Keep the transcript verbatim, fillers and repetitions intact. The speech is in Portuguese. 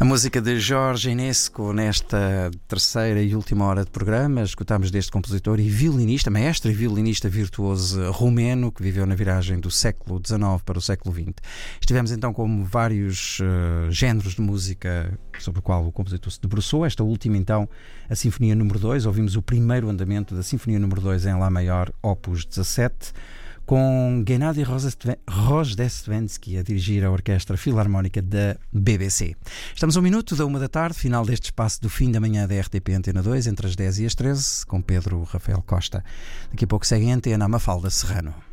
A música de Jorge Enesco nesta terceira e última hora de programa. Escutámos deste compositor e violinista, maestro e violinista virtuoso romeno que viveu na viragem do século dezenove para o século vinte. Estivemos então com vários uh, géneros de música sobre o qual o compositor se debruçou. Esta última então, a Sinfonia número dois. Ouvimos o primeiro andamento da Sinfonia número dois em Lá maior, opus dezassete, com Gennady Rojdestvensky a dirigir a Orquestra Filarmónica da B B C. Estamos a um minuto da uma da tarde, final deste espaço do fim da manhã da R T P Antena dois, entre as dez e as treze, com Pedro Rafael Costa. Daqui a pouco segue a Antena a Mafalda Serrano.